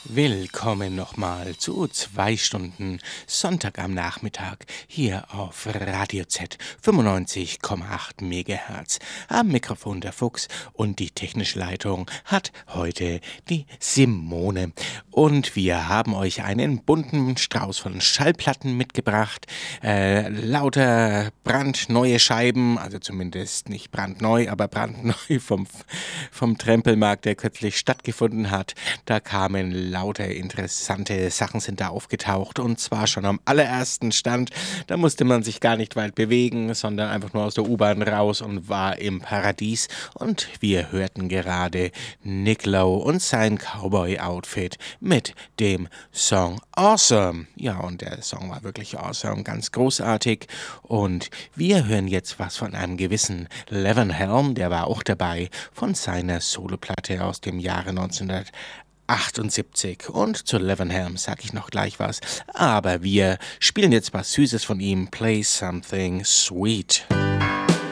Willkommen nochmal zu 2 Stunden Sonntag am Nachmittag hier auf Radio Z 95,8 Megahertz. Am Mikrofon der Fuchs und die technische Leitung hat heute die Simone. Und wir haben euch einen bunten Strauß von Schallplatten mitgebracht. Lauter brandneue Scheiben, also zumindest nicht brandneu, aber brandneu vom Trempelmarkt, der kürzlich stattgefunden hat. Da kamen lauter interessante Sachen sind da aufgetaucht und zwar schon am allerersten Stand. Da musste man sich gar nicht weit bewegen, sondern einfach nur aus der U-Bahn raus und war im Paradies. Und wir hörten gerade Nick Lowe und sein Cowboy-Outfit mit dem Song Awesome. Ja, und der Song war wirklich awesome, ganz großartig. Und wir hören jetzt was von einem gewissen Levin Helm, der war auch dabei, von seiner Soloplatte aus dem Jahre 1978. Und zu Levin Helm sage ich noch gleich was. Aber wir spielen jetzt was Süßes von ihm. Play Something Sweet.